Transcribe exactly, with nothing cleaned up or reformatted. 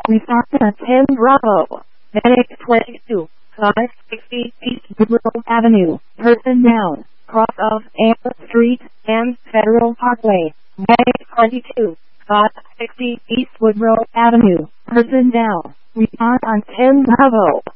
We started at ten Bravo. Medic twenty-two, five sixty East Woodrow Avenue, person down, cross of Ann Street and Federal Parkway. Medic twenty-two, five sixty East Woodrow Avenue, person down. We are on ten Bravo.